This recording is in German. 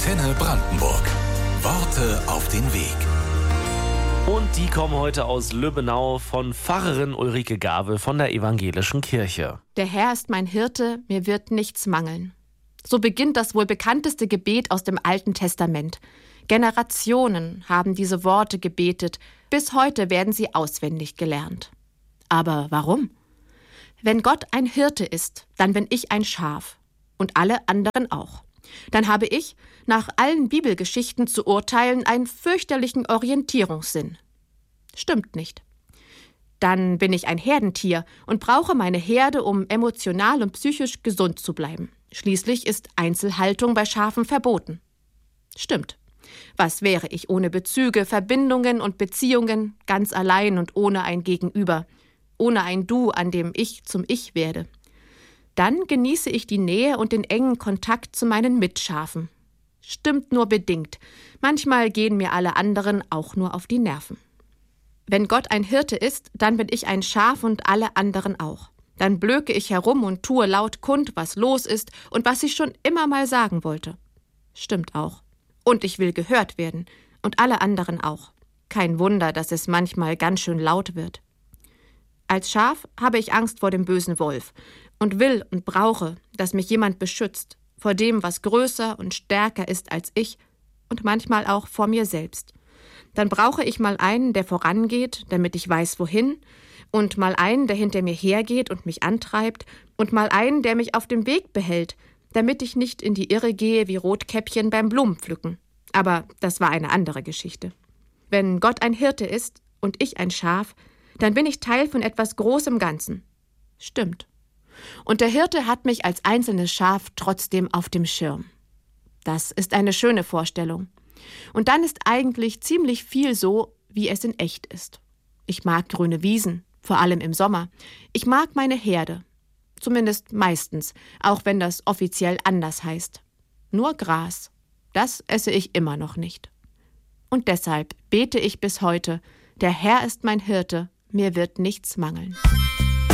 Antenne Brandenburg. Worte auf den Weg. Und die kommen heute aus Lübbenau von Pfarrerin Ulrike Gabel von der Evangelischen Kirche. Der Herr ist mein Hirte, mir wird nichts mangeln. So beginnt das wohl bekannteste Gebet aus dem Alten Testament. Generationen haben diese Worte gebetet, bis heute werden sie auswendig gelernt. Aber warum? Wenn Gott ein Hirte ist, dann bin ich ein Schaf und alle anderen auch. Dann habe ich, nach allen Bibelgeschichten zu urteilen, einen fürchterlichen Orientierungssinn. Stimmt nicht. Dann bin ich ein Herdentier und brauche meine Herde, um emotional und psychisch gesund zu bleiben. Schließlich ist Einzelhaltung bei Schafen verboten. Stimmt. Was wäre ich ohne Bezüge, Verbindungen und Beziehungen, ganz allein und ohne ein Gegenüber, ohne ein Du, an dem ich zum Ich werde? Dann genieße ich die Nähe und den engen Kontakt zu meinen Mitschafen. Stimmt nur bedingt. Manchmal gehen mir alle anderen auch nur auf die Nerven. Wenn Gott ein Hirte ist, dann bin ich ein Schaf und alle anderen auch. Dann blöke ich herum und tue laut kund, was los ist und was ich schon immer mal sagen wollte. Stimmt auch. Und ich will gehört werden. Und alle anderen auch. Kein Wunder, dass es manchmal ganz schön laut wird. Als Schaf habe ich Angst vor dem bösen Wolf und will und brauche, dass mich jemand beschützt vor dem, was größer und stärker ist als ich und manchmal auch vor mir selbst. Dann brauche ich mal einen, der vorangeht, damit ich weiß, wohin, und mal einen, der hinter mir hergeht und mich antreibt, und mal einen, der mich auf dem Weg behält, damit ich nicht in die Irre gehe wie Rotkäppchen beim Blumenpflücken. Aber das war eine andere Geschichte. Wenn Gott ein Hirte ist und ich ein Schaf, dann bin ich Teil von etwas Großem Ganzen. Stimmt. Und der Hirte hat mich als einzelnes Schaf trotzdem auf dem Schirm. Das ist eine schöne Vorstellung. Und dann ist eigentlich ziemlich viel so, wie es in echt ist. Ich mag grüne Wiesen, vor allem im Sommer. Ich mag meine Herde. Zumindest meistens, auch wenn das offiziell anders heißt. Nur Gras. Das esse ich immer noch nicht. Und deshalb bete ich bis heute, der Herr ist mein Hirte, mir wird nichts mangeln.